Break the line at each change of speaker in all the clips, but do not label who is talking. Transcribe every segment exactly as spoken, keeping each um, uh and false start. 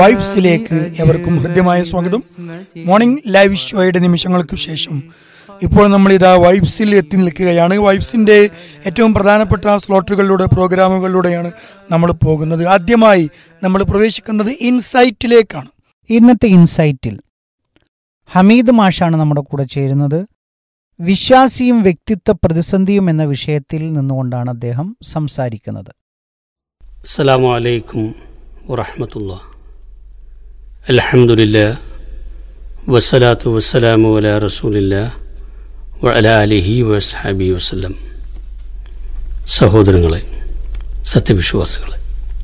വൈബ്സിലേക്ക് എവർക്കും ഹൃദ്യമായ സ്വാഗതം. Morning live ഷോയുടെ നിമിഷങ്ങൾക്ക് ശേഷം ഇപ്പോൾ നമ്മൾ ഇതാ വൈബ്സിൽ എത്തി നിൽക്കുകയാണ്. വൈബ്സിന്റെ ഏറ്റവും പ്രധാനപ്പെട്ട സ്ലോട്ടുകളിലൂടെ പ്രോഗ്രാമുകളിലൂടെയാണ് നമ്മൾ പോകുന്നത്. ആദ്യമായി നമ്മൾ പ്രവേശിക്കുന്നത് ഇൻസൈറ്റിലേക്കാണ്.
ഇന്നത്തെ ഇൻസൈറ്റിൽ ഹമീദ് മാഷാണ് നമ്മുടെ കൂടെ ചേരുന്നത്. വിശ്വാസിയും വ്യക്തിത്വ പ്രതിസന്ധിയും എന്ന വിഷയത്തിൽ നിന്നുകൊണ്ടാണ് അദ്ദേഹം സംസാരിക്കുന്നത്.
അസ്സലാമു അലൈക്കും വറഹ്മത്തുള്ളാഹി. അൽഹംദുലില്ലാഹ് വസ്സലാത്തു വസ്സലാമു അലാ റസൂലില്ലാഹ് വഅലാ ആലിഹി വസ്ഹബിഹി വസല്ലം. സഹോദരങ്ങളെ, സത്യവിശ്വാസികളെ,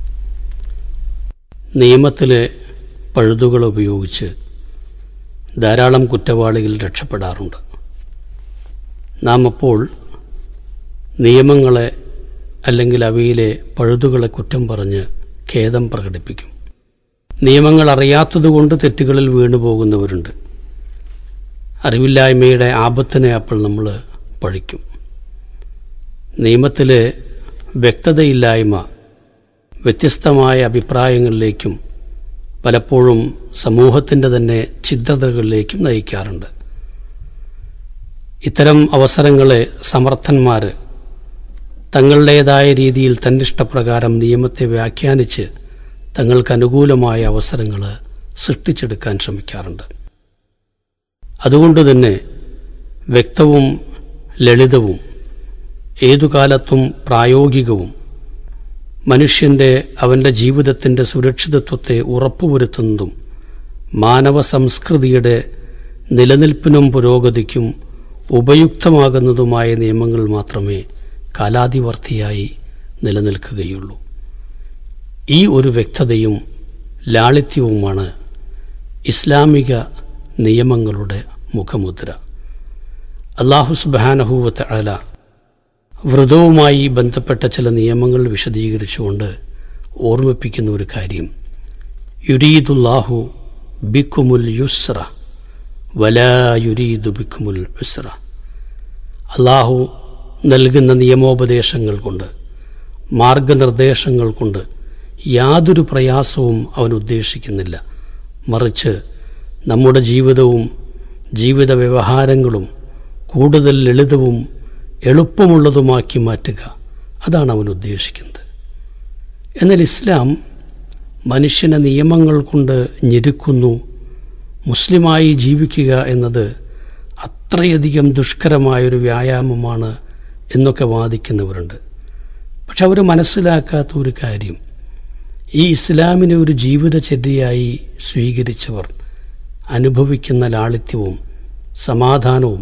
നിയമത്തിലെ പഴുതുകൾ ഉപയോഗിച്ച് ധാരാളം കുറ്റവാളികൾ രക്ഷപ്പെടാറുണ്ട്. നാം അപ്പോൾ നിയമങ്ങളെ അല്ലെങ്കിൽ അവയിലെ പഴുതുകളെ കുറ്റം പറഞ്ഞ് ഖേദം പ്രകടിപ്പിക്കും. നിയമങ്ങൾ അറിയാത്തതുകൊണ്ട് തെറ്റുകളിൽ വീണുപോകുന്നവരുണ്ട്. അറിവില്ലായ്മയുടെ ആപത്തിനെ അപ്പോൾ നമ്മൾ പഴിക്കും. നിയമത്തിലെ വ്യക്തതയില്ലായ്മ വ്യത്യസ്തമായ അഭിപ്രായങ്ങളിലേക്കും പലപ്പോഴും സമൂഹത്തിൻ്റെ തന്നെ ഛിദ്രതകളിലേക്കും നയിക്കാറുണ്ട്. ഇത്തരം അവസരങ്ങളെ സമർത്ഥന്മാർ തങ്ങളുടേതായ രീതിയിൽ തന്നിഷ്ടപ്രകാരം നിയമത്തെ വ്യാഖ്യാനിച്ച് തങ്ങൾക്ക് അനുകൂലമായ അവസരങ്ങൾ സൃഷ്ടിച്ചെടുക്കാൻ ശ്രമിക്കാറുണ്ട്. അതുകൊണ്ട് തന്നെ വ്യക്തവും ലളിതവും ഏതുകാലത്തും പ്രായോഗികവും മനുഷ്യന്റെ അവന്റെ ജീവിതത്തിന്റെ സുരക്ഷിതത്വത്തെ ഉറപ്പുവരുത്തുന്നതും മാനവ സംസ്കൃതിയുടെ നിലനിൽപ്പിനും പുരോഗതിക്കും ഉപയുക്തമാകുന്നതുമായ നിയമങ്ങൾ മാത്രമേ കാലാതിവർത്തിയായി നിലനിൽക്കുകയുള്ളൂ. ഈ ഒരു വ്യക്തതയും ലാളിത്യവുമാണ് ഇസ്ലാമിക നിയമങ്ങളുടെ മുഖമുദ്ര. അല്ലാഹു സുബ്ഹാനഹു വ തആല വ്രതവുമായി ബന്ധപ്പെട്ട ചില നിയമങ്ങൾ വിശദീകരിച്ചുകൊണ്ട് ഓർമ്മിപ്പിക്കുന്ന ഒരു കാര്യം, യുരീദുല്ലാഹു ബിക്കുമുൽ യുസ്ര വലാ യുരീദു ബിക്കുമുൽ ഉസ്ര. അല്ലാഹു നൽകുന്ന നിയമോപദേശങ്ങൾ കൊണ്ട്, മാർഗനിർദ്ദേശങ്ങൾ കൊണ്ട് യാതൊരു പ്രയാസവും അവൻ ഉദ്ദേശിക്കുന്നില്ല. മറിച്ച് നമ്മുടെ ജീവിതവും ജീവിത വ്യവഹാരങ്ങളും കൂടുതൽ ലളിതവും എളുപ്പമുള്ളതുമാക്കി മാറ്റുക, അതാണ് അവൻ ഉദ്ദേശിക്കുന്നത്. എന്നാൽ ഇസ്ലാം മനുഷ്യനെ നിയമങ്ങൾ കൊണ്ട് ഞെരുക്കുന്നു. മുസ്ലിമായി ജീവിക്കുക എന്നത് അത്രയധികം ദുഷ്കരമായൊരു വ്യായാമമാണ് എന്നൊക്കെ വാദിക്കുന്നവരുണ്ട്. പക്ഷെ അവർ മനസ്സിലാക്കാത്ത ഒരു കാര്യം, ഈ ഇസ്ലാമിനെ ഒരു ജീവിതചര്യയായി സ്വീകരിച്ചവർ അനുഭവിക്കുന്ന ലാളിത്യവും സമാധാനവും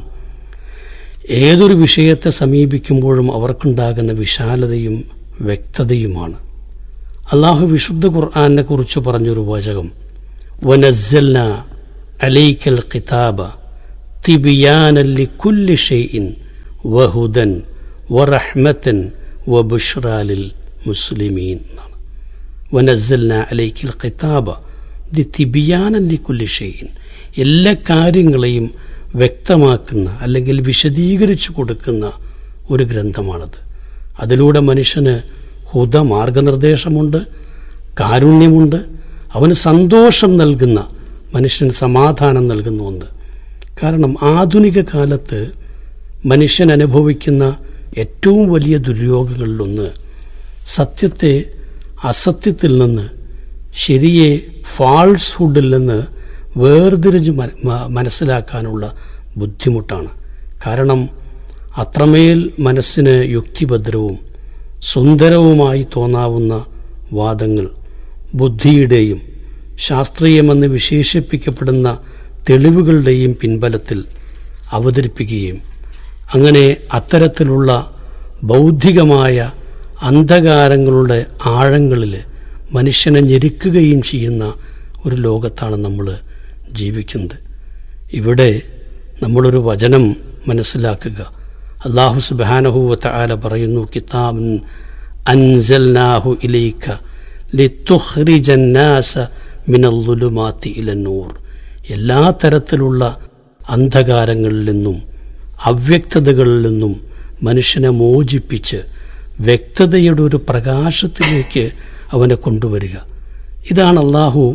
ഏതൊരു വിഷയത്തെ സമീപിക്കുമ്പോഴും അവർക്കുണ്ടാകുന്ന വിശാലതയും വ്യക്തതയുമാണ്. അല്ലാഹു വിശുദ്ധ ഖുർആനെ കുറിച്ച് പറഞ്ഞൊരു വാചകം, വനസ്സൽനാ അലൈക്കൽ ഖിതാബ തിബിയാനൻ ലികുല്ലി ഷൈഇൻ വഹുദൻ വറഹ്മതൻ വബുശ്റാ ലിൽ മുസ്ലിമീൻ. വനസ്സൽനാ അലൈക്കൽ ഖിതാബ തിബിയാനൻ ലികുല്ലി ഷൈഇൻ. എല്ലാ കാര്യങ്ങളെയും വ്യക്തമാക്കുന്ന അല്ലെങ്കിൽ വിശദീകരിച്ചു കൊടുക്കുന്ന ഒരു ഗ്രന്ഥമാണത്. അതിലൂടെ മനുഷ്യന് ഹുദ മാർഗനിർദ്ദേശമുണ്ട്, കാരുണ്യമുണ്ട്, അവന് സന്തോഷം നൽകുന്ന, മനുഷ്യന് സമാധാനം നൽകുന്ന ഒന്ന്. കാരണം ആധുനിക കാലത്ത് മനുഷ്യൻ അനുഭവിക്കുന്ന ഏറ്റവും വലിയ ദുര്യോഗങ്ങളിലൊന്ന് സത്യത്തെ അസത്യത്തിൽ നിന്ന്, ശരിയെ ഫാൾസ്ഹുഡിൽ നിന്ന് വേർതിരിഞ്ഞ് മനസ്സിലാക്കാനുള്ള ബുദ്ധിമുട്ടാണ്. കാരണം അത്രമേൽ മനസ്സിന് യുക്തിഭദ്രവും സുന്ദരവുമായി തോന്നാവുന്ന വാദങ്ങൾ ബുദ്ധിയുടെയും ശാസ്ത്രീയമെന്ന് വിശേഷിപ്പിക്കപ്പെടുന്ന തെളിവുകളുടെയും പിൻബലത്തിൽ അവതരിപ്പിക്കുകയും അങ്ങനെ അത്തരത്തിലുള്ള ബൗദ്ധികമായ അന്ധകാരങ്ങളുടെ ആഴങ്ങളിൽ മനുഷ്യനെ ഞെരുക്കുകയും ചെയ്യുന്ന ഒരു ലോകത്താണ് നമ്മൾ ജീവിക്കുന്നത്. ഇവിടെ നമ്മളൊരു വചനം മനസ്സിലാക്കുക. അല്ലാഹു സുബ്ഹാനഹു വ തആല പറയുന്നു, കിതാബൻ അൻസൽനാഹു ഇലൈക ലിതുഖ്രിജൻ നാസ മിനൽ ളുലുമാതി ഇലൻ നൂർ. എല്ലാ തരത്തിലുള്ള അന്ധകാരങ്ങളിൽ നിന്നും അവ്യക്തതകളിൽ നിന്നും മനുഷ്യനെ മോചിപ്പിച്ച് വ്യക്തതയുടെ ഒരു പ്രകാശത്തിലേക്ക് അവനെ കൊണ്ടുവരിക. ഇതാണ് അല്ലാഹു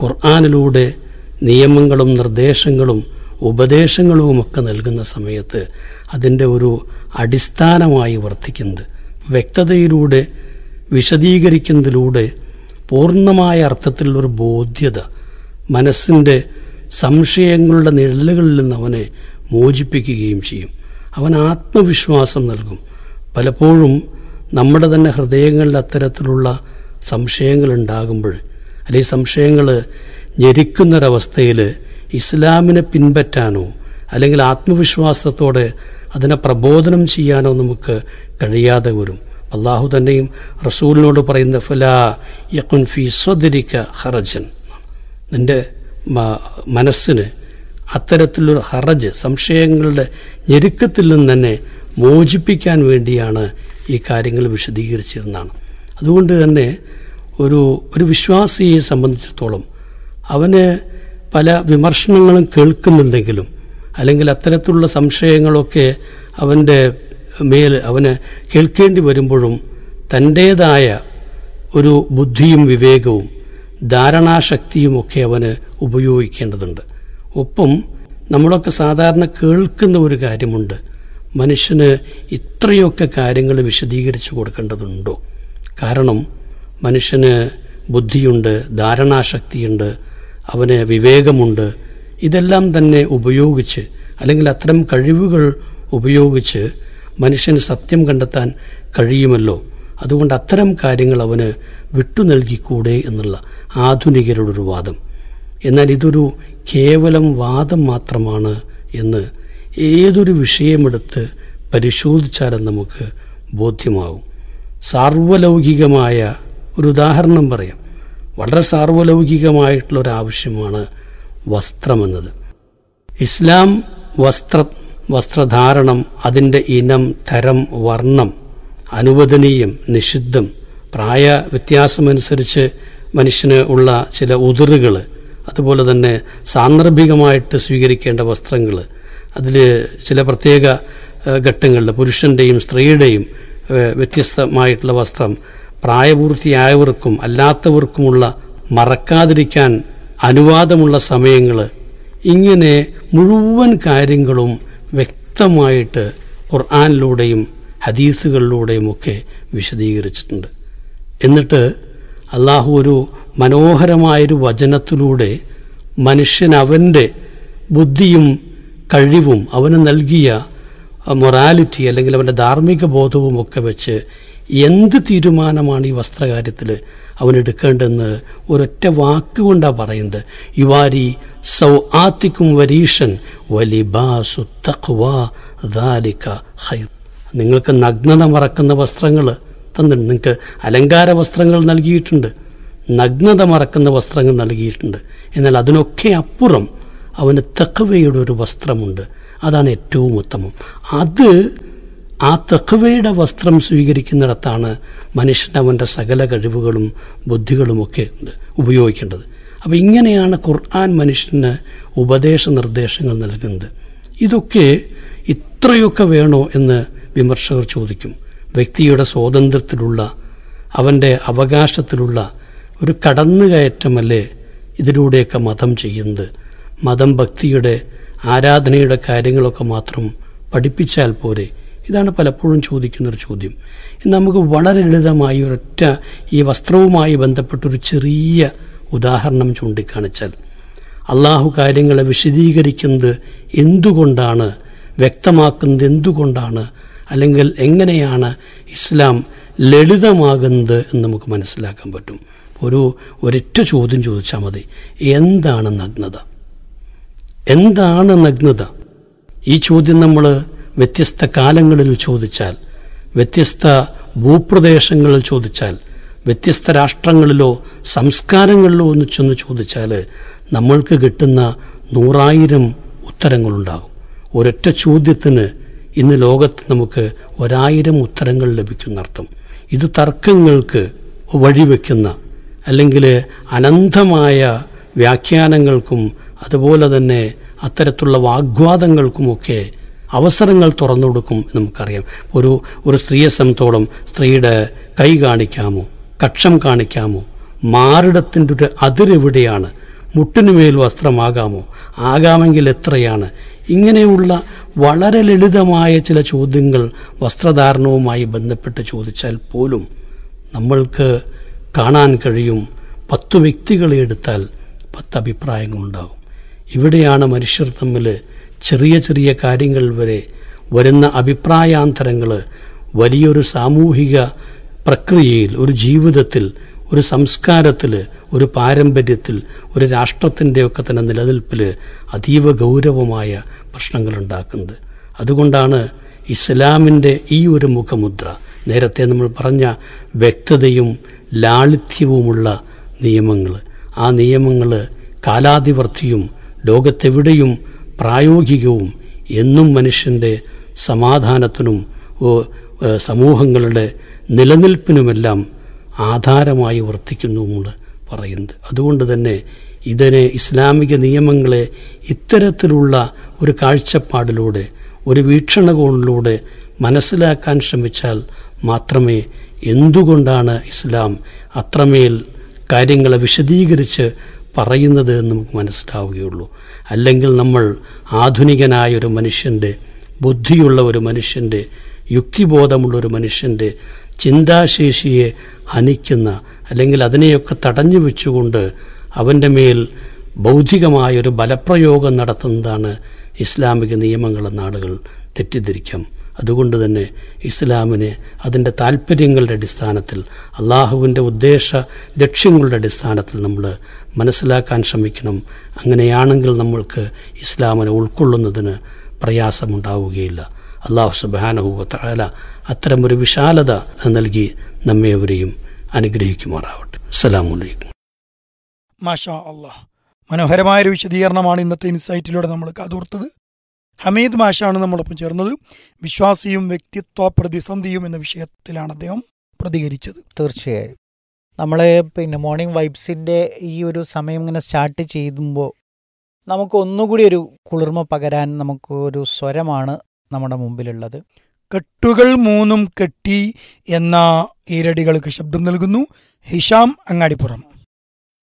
ഖുർആനിലൂടെ നിയമങ്ങളും നിർദ്ദേശങ്ങളും ഉപദേശങ്ങളുമൊക്കെ നൽകുന്ന സമയത്ത് അതിൻ്റെ ഒരു അടിസ്ഥാനമായി വർത്തിക്കുന്നത് വ്യക്തതയിലൂടെ വിശദീകരിക്കുന്നതിലൂടെ പൂർണ്ണമായ അർത്ഥത്തിലുള്ളൊരു ബോധ്യത മനസ്സിൻ്റെ സംശയങ്ങളുടെ നിഴലുകളിൽ നിന്ന് അവനെ മോചിപ്പിക്കുകയും ചെയ്യും. അവൻ ആത്മവിശ്വാസം നൽകും. പലപ്പോഴും നമ്മുടെ തന്നെ ഹൃദയങ്ങളിൽ അത്തരത്തിലുള്ള സംശയങ്ങൾ ഉണ്ടാകുമ്പോൾ അല്ലെങ്കിൽ സംശയങ്ങൾ ഞെരിക്കുന്നൊരവസ്ഥയിൽ ഇസ്ലാമിനെ പിൻപറ്റാനോ അല്ലെങ്കിൽ ആത്മവിശ്വാസത്തോടെ അതിനെ പ്രബോധനം ചെയ്യാനോ നമുക്ക് കഴിയാതെ വരും. അള്ളാഹു തന്നെയും റസൂലിനോട് പറയുന്ന ഫലാ യഖുൻ ഫീ സ്വദ്രിക ഹറജൻ, നിന്റെ മനസ്സിന് അത്തരത്തിലൊരു ഹറജ് സംശയങ്ങളുടെ ഞെരുക്കത്തിൽ നിന്ന് തന്നെ മോചിപ്പിക്കാൻ വേണ്ടിയാണ് ഈ കാര്യങ്ങൾ വിശദീകരിച്ചിരുന്നതാണ്. അതുകൊണ്ട് തന്നെ ഒരു ഒരു വിശ്വാസിയെ സംബന്ധിച്ചിടത്തോളം അവന് പല വിമർശനങ്ങളും കേൾക്കുന്നുണ്ടെങ്കിലും അല്ലെങ്കിൽ അത്തരത്തിലുള്ള സംശയങ്ങളൊക്കെ അവൻ്റെ മേൽ അവന് കേൾക്കേണ്ടി വരുമ്പോഴും തൻ്റേതായ ഒരു ബുദ്ധിയും വിവേകവും ധാരണാശക്തിയുമൊക്കെ അവന് ഉപയോഗിക്കേണ്ടതുണ്ട്. ഒപ്പം നമ്മളൊക്കെ സാധാരണ കേൾക്കുന്ന ഒരു കാര്യമുണ്ട്, മനുഷ്യന് ഇത്രയൊക്കെ കാര്യങ്ങൾ വിശദീകരിച്ചു കൊടുക്കേണ്ടതുണ്ടോ? കാരണം മനുഷ്യന് ബുദ്ധിയുണ്ട്, ധാരണാശക്തിയുണ്ട്, അവന് വിവേകമുണ്ട്. ഇതെല്ലാം തന്നെ ഉപയോഗിച്ച് അല്ലെങ്കിൽ അത്തരം കഴിവുകൾ ഉപയോഗിച്ച് മനുഷ്യന് സത്യം കണ്ടെത്താൻ കഴിയുമല്ലോ. അതുകൊണ്ട് അത്തരം കാര്യങ്ങൾ അവന് വിട്ടു നൽകിക്കൂടെ എന്നുള്ള ആധുനികരുടെ ഒരു വാദം. എന്നാൽ ഇതൊരു കേവലം വാദം മാത്രമാണ് എന്ന് ഏതൊരു വിഷയമെടുത്ത് പരിശോധിച്ചാലും നമുക്ക് ബോധ്യമാവും. സാർവലൗകികമായ ഒരു ഉദാഹരണം പറയാം. വളരെ സാർവലൗകികമായിട്ടുള്ള ഒരാവശ്യമാണ് വസ്ത്രമെന്നത്. ഇസ്ലാം വസ്ത്ര വസ്ത്രധാരണം, അതിൻ്റെ ഇനം, തരം, വർണ്ണം, അനുവദനീയം, നിഷിദ്ധം, പ്രായ വ്യത്യാസമനുസരിച്ച് മനുഷ്യന് ഉള്ള ചില ഉതിറുകൾ, അതുപോലെ തന്നെ സാന്ദർഭികമായിട്ട് സ്വീകരിക്കേണ്ട വസ്ത്രങ്ങൾ, അതിൽ ചില പ്രത്യേക ഘട്ടങ്ങളിൽ പുരുഷൻ്റെയും സ്ത്രീയുടെയും വ്യത്യസ്തമായിട്ടുള്ള വസ്ത്രം, പ്രായപൂർത്തിയായവർക്കും അല്ലാത്തവർക്കുമുള്ള മറക്കാതിരിക്കാൻ അനുവാദമുള്ള സമയങ്ങൾ, ഇങ്ങനെ മുഴുവൻ കാര്യങ്ങളും വ്യക്തമായിട്ട് ഖുർആനിലൂടെയും ഹദീസുകളിലൂടെയും ഒക്കെ വിശദീകരിച്ചിട്ടുണ്ട്. എന്നിട്ട് അള്ളാഹു ഒരു മനോഹരമായൊരു വചനത്തിലൂടെ മനുഷ്യൻ അവൻ്റെ ബുദ്ധിയും കഴിവും അവന് നൽകിയ മൊറാലിറ്റി അല്ലെങ്കിൽ അവൻ്റെ ധാർമ്മിക ബോധവും ഒക്കെ വെച്ച് എന്ത് തീരുമാനമാണ് ഈ വസ്ത്രകാര്യത്തിൽ അവനെടുക്കേണ്ടതെന്ന് ഒരൊറ്റ വാക്കുകൊണ്ടാണ് പറയുന്നത്. യുവാരി സൗആത്തിക്കും വരീഷൻ വലിബാസു തഖ്വാ ദാലിക ഖൈർ. നിങ്ങൾക്ക് നഗ്നത മറക്കുന്ന വസ്ത്രങ്ങൾ തന്നിട്ടുണ്ട്, നിങ്ങൾക്ക് അലങ്കാര വസ്ത്രങ്ങൾ നൽകിയിട്ടുണ്ട്, നഗ്നത മറക്കുന്ന വസ്ത്രങ്ങൾ നൽകിയിട്ടുണ്ട്. എന്നാൽ അതിനൊക്കെ അപ്പുറം അവന് തഖ്വയുടെ ഒരു വസ്ത്രമുണ്ട്, അതാണ് ഏറ്റവും ഉത്തമം. അത് ആ തഖ്വയുടെ വസ്ത്രം സ്വീകരിക്കുന്നിടത്താണ് മനുഷ്യൻ അവൻ്റെ സകല കഴിവുകളും ബുദ്ധികളുമൊക്കെ ഉപയോഗിക്കേണ്ടത്. അപ്പം ഇങ്ങനെയാണ് ഖുർആൻ മനുഷ്യന് ഉപദേശ നിർദ്ദേശങ്ങൾ നൽകുന്നത്. ഇതൊക്കെ ഇത്രയൊക്കെ വേണോ എന്ന് വിമർശകർ ചോദിക്കും. വ്യക്തിയുടെ സ്വാതന്ത്ര്യത്തിലുള്ള അവൻ്റെ അവകാശത്തിലുള്ള ഒരു കടന്നുകയറ്റമല്ലേ ഇതിലൂടെയൊക്കെ മതം ചെയ്യുന്നത്? മതം ഭക്തിയുടെ ആരാധനയുടെ കാര്യങ്ങളൊക്കെ മാത്രം പഠിപ്പിച്ചാൽ പോരെ? ഇതാണ് പലപ്പോഴും ചോദിക്കുന്നൊരു ചോദ്യം. നമുക്ക് വളരെ ലളിതമായി ഒരൊറ്റ ഈ വസ്ത്രവുമായി ബന്ധപ്പെട്ടൊരു ചെറിയ ഉദാഹരണം ചൂണ്ടിക്കാണിച്ചാൽ, അള്ളാഹു കാര്യങ്ങളെ വിശദീകരിക്കുന്നത് എന്തുകൊണ്ടാണ്, വ്യക്തമാക്കുന്നത് എന്തുകൊണ്ടാണ്, അല്ലെങ്കിൽ എങ്ങനെയാണ് ഇസ്ലാം ലളിതമാകുന്നത് എന്ന് നമുക്ക് മനസ്സിലാക്കാൻ പറ്റും. ഒരു ഒരൊറ്റ ചോദ്യം ചോദിച്ചാൽ മതി, എന്താണ് നഗ്നത? എന്താണ് നഗ്നത? ഈ ചോദ്യം നമ്മൾ വ്യത്യസ്ത കാലങ്ങളിൽ ചോദിച്ചാൽ, വ്യത്യസ്ത ഭൂപ്രദേശങ്ങളിൽ ചോദിച്ചാൽ, വ്യത്യസ്ത രാഷ്ട്രങ്ങളിലോ സംസ്കാരങ്ങളിലോ ഒന്ന് ചെന്ന് ചോദിച്ചാൽ നമ്മൾക്ക് കിട്ടുന്ന നൂറായിരം ഉത്തരങ്ങളുണ്ടാകും. ഒരൊറ്റ ചോദ്യത്തിന് ഇന്ന് ലോകത്ത് നമുക്ക് ഒരായിരം ഉത്തരങ്ങൾ ലഭിക്കുന്നർത്ഥം. ഇത് തർക്കങ്ങൾക്ക് വഴിവെക്കുന്ന അല്ലെങ്കിൽ അനന്തമായ വ്യാഖ്യാനങ്ങൾക്കും അതുപോലെ തന്നെ അത്തരത്തിലുള്ള വാഗ്വാദങ്ങൾക്കുമൊക്കെ അവസരങ്ങൾ തുറന്നു കൊടുക്കും എന്ന് നമുക്കറിയാം. ഒരു ഒരു സ്ത്രീയെ സംബന്ധിച്ചോളം സ്ത്രീയുടെ കൈ കാണിക്കാമോ, കക്ഷം കാണിക്കാമോ, മാറിടത്തിൻ്റെ ഒരു അതിരെവിടെയാണ്, മുട്ടിനുമേൽ വസ്ത്രമാകാമോ? ആകാമെങ്കിൽ എത്രയാണ്? ഇങ്ങനെയുള്ള വളരെ ലളിതമായ ചില ചോദ്യങ്ങൾ വസ്ത്രധാരണവുമായി ബന്ധപ്പെട്ട് ചോദിച്ചാൽ പോലും നമ്മൾക്ക് കാണാൻ കഴിയും, പത്തു വ്യക്തികളെ എടുത്താൽ പത്ത് അഭിപ്രായങ്ങളുണ്ടാകും. ഇവിടെയാണ് മനുഷ്യർ തമ്മിൽ ചെറിയ ചെറിയ കാര്യങ്ങൾ വരെ വരുന്ന അഭിപ്രായാന്തരങ്ങൾ വലിയൊരു സാമൂഹിക പ്രക്രിയയിൽ, ഒരു ജീവിതത്തിൽ, ഒരു സംസ്കാരത്തിൽ, ഒരു പാരമ്പര്യത്തിൽ, ഒരു രാഷ്ട്രത്തിൻ്റെയൊക്കെ തന്നെ നിലനിൽപ്പിൽ അതീവ ഗൗരവമായ പ്രശ്നങ്ങൾ ഉണ്ടാക്കുന്നത്. അതുകൊണ്ടാണ് ഇസ്ലാമിൻ്റെ ഈ ഒരു മുഖമുദ്ര, നേരത്തെ നമ്മൾ പറഞ്ഞ വ്യക്തതയും ലാളിത്യവുമുള്ള നിയമങ്ങൾ, ആ നിയമങ്ങൾ കാലാതിവർത്തിയും ലോകത്തെവിടെയും പ്രായോഗികവും എന്നും മനുഷ്യൻ്റെ സമാധാനത്തിനും സമൂഹങ്ങളുടെ നിലനിൽപ്പിനുമെല്ലാം ആധാരമായി വർത്തിക്കുന്നുമുണ്ട് പറയുന്നത്. അതുകൊണ്ട് തന്നെ ഇതിനെ, ഇസ്ലാമിക നിയമങ്ങളെ ഇത്തരത്തിലുള്ള ഒരു കാഴ്ചപ്പാടിലൂടെ, ഒരു വീക്ഷണകോണിലൂടെ മനസ്സിലാക്കാൻ ശ്രമിച്ചാൽ മാത്രമേ എന്തുകൊണ്ടാണ് ഇസ്ലാം അത്രമേൽ കാര്യങ്ങളെ വിശദീകരിച്ച് പറയുന്നത് എന്ന് നമുക്ക് മനസ്സിലാവുകയുള്ളൂ. അല്ലെങ്കിൽ നമ്മൾ ആധുനികനായ ഒരു മനുഷ്യൻ്റെ, ബുദ്ധിയുള്ള ഒരു മനുഷ്യൻ്റെ, യുക്തിബോധമുള്ള ഒരു മനുഷ്യൻ്റെ ചിന്താശേഷിയെ ഹനിക്കുന്ന, അല്ലെങ്കിൽ അതിനെയൊക്കെ തടഞ്ഞു വെച്ചുകൊണ്ട് അവൻ്റെ മേൽ ബൗദ്ധികമായൊരു ബലപ്രയോഗം നടത്തുന്നതാണ് ഇസ്ലാമിക നിയമങ്ങളെന്ന ആളുകൾ തെറ്റിദ്ധരിക്കാം. അതുകൊണ്ട് തന്നെ ഇസ്ലാമിനെ അതിൻ്റെ താല്പര്യങ്ങളുടെ അടിസ്ഥാനത്തിൽ, അള്ളാഹുവിൻ്റെ ഉദ്ദേശ ലക്ഷ്യങ്ങളുടെ അടിസ്ഥാനത്തിൽ നമ്മൾ മനസ്സിലാക്കാൻ ശ്രമിക്കണം. അങ്ങനെയാണെങ്കിൽ നമ്മൾക്ക് ഇസ്ലാമിനെ ഉൾക്കൊള്ളുന്നതിന് പ്രയാസമുണ്ടാവുകയില്ല. അള്ളാഹു സുബ്ഹാനഹു വ തആല അത്തരമൊരു വിശാലത നൽകി നമ്മേവരെയും അനുഗ്രഹിക്കുമാറാവട്ടെ. അസ്സലാമു അലൈക്കും.
മാഷാ അള്ളാഹ്, മനോഹരമായൊരു വിശദീകരണമാണ് ഇന്നത്തെ ഇൻസൈറ്റിലൂടെ നമ്മൾ കാതോർത്തത്. ഹമീദ് മാഷാണ് നമ്മളൊപ്പം ചേർന്നത്. വിശ്വാസിയും വ്യക്തിത്വ പ്രതിസന്ധിയും എന്ന വിഷയത്തിലാണ് അദ്ദേഹം പ്രതികരിച്ചത്.
തീർച്ചയായും നമ്മൾ പിന്നെ മോർണിംഗ് വൈബ്സിൻ്റെ ഈ ഒരു സമയം ഇങ്ങനെ സ്റ്റാർട്ട് ചെയ്യുമ്പോൾ നമുക്ക് ഒന്നുകൂടി ഒരു കുളിർമ പകരാൻ നമുക്ക് ഒരു സ്വരമാണ് നമ്മുടെ മുമ്പിലുള്ളത്.
കെട്ടുകൾ മൂന്നും കെട്ടി എന്ന ഈരടികൾക്ക് ശബ്ദം നൽകുന്നു ഹിഷാം അങ്ങാടിപ്പുറം.